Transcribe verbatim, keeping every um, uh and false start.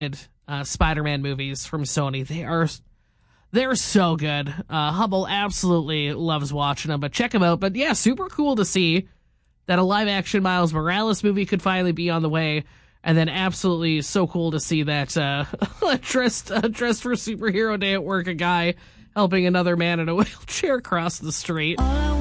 uh, Spider-Man movies from Sony. They are they're so good. Uh, Hubble absolutely loves watching them, but check them out. But yeah, super cool to see that a live-action Miles Morales movie could finally be on the way. And then absolutely so cool to see that uh, dressed, uh, dressed for superhero day at work, a guy helping another man in a wheelchair cross the street.